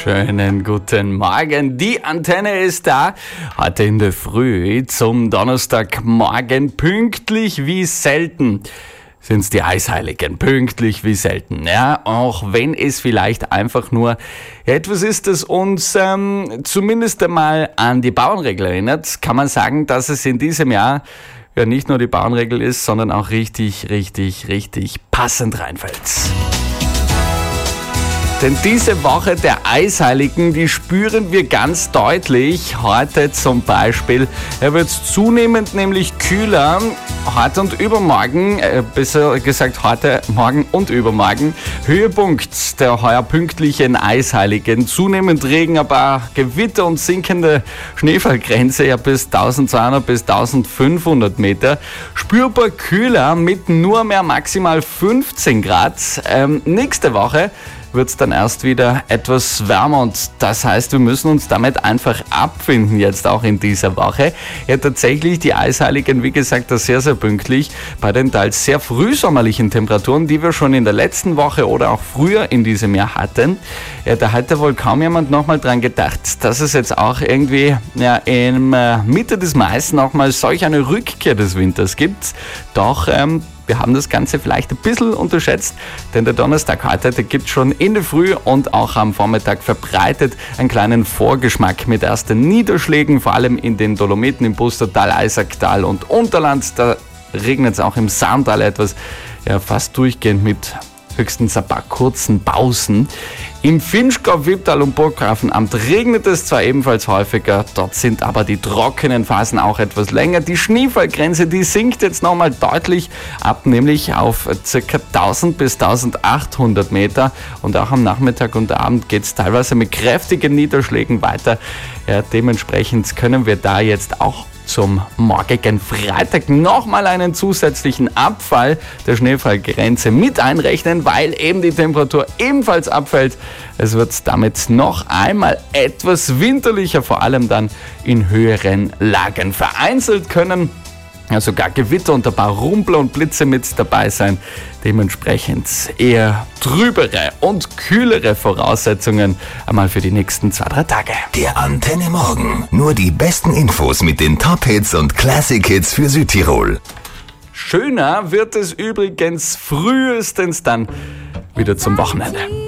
Schönen guten Morgen, die Antenne ist da. Heute in der Früh zum Donnerstagmorgen, pünktlich wie selten sind's die Eisheiligen, pünktlich wie selten. Ja, auch wenn es vielleicht einfach nur etwas ist, das uns zumindest einmal an die Bauernregel erinnert, kann man sagen, dass es in diesem Jahr ja nicht nur die Bauernregel ist, sondern auch richtig passend reinfällt. Denn diese Woche der Eisheiligen, die spüren wir ganz deutlich. Heute zum Beispiel wird es zunehmend nämlich kühler. Heute und übermorgen, besser gesagt heute, morgen und übermorgen, Höhepunkt der heuer pünktlichen Eisheiligen. Zunehmend Regen, aber Gewitter und sinkende Schneefallgrenze ja bis 1200 bis 1500 Meter. Spürbar kühler mit nur mehr maximal 15 Grad. Nächste Woche wird es dann erst wieder etwas wärmer und das heißt, wir müssen uns damit einfach abfinden, jetzt auch in dieser Woche. Ja, tatsächlich die Eisheiligen, wie gesagt, sehr pünktlich bei den teils sehr frühsommerlichen Temperaturen, die wir schon in der letzten Woche oder auch früher in diesem Jahr hatten. Ja, da hätte wohl kaum jemand nochmal dran gedacht, dass es jetzt auch irgendwie in Mitte des Mai nochmal solch eine Rückkehr des Winters gibt. Doch wir haben das Ganze vielleicht ein bisschen unterschätzt, denn der Donnerstag heute, der gibt schon in der Früh und auch am Vormittag verbreitet einen kleinen Vorgeschmack mit ersten Niederschlägen, vor allem in den Dolomiten, im Pustertal, Eisacktal und Unterland. Da regnet es auch im Saartal etwas, ja fast durchgehend mit höchstens ein paar kurzen Pausen. Im Vinschgau, Wipptal und Burggrafenamt regnet es zwar ebenfalls häufiger, dort sind aber die trockenen Phasen auch etwas länger. Die Schneefallgrenze, die sinkt jetzt nochmal deutlich ab, nämlich auf ca. 1000 bis 1800 Meter. Und auch am Nachmittag und Abend geht es teilweise mit kräftigen Niederschlägen weiter. Ja, dementsprechend können wir da jetzt auch zum morgigen Freitag nochmal einen zusätzlichen Abfall der Schneefallgrenze mit einrechnen, weil eben die Temperatur ebenfalls abfällt. Es wird damit noch einmal etwas winterlicher, vor allem dann in höheren Lagen. Vereinzelt können sogar Gewitter und ein paar Rumpler und Blitze mit dabei sein. Dementsprechend eher trübere und kühlere Voraussetzungen einmal für die nächsten 2-3 Tage. Der Antenne Morgen. Nur die besten Infos mit den Top-Hits und Classic-Hits für Südtirol. Schöner wird es übrigens frühestens dann wieder zum Wochenende.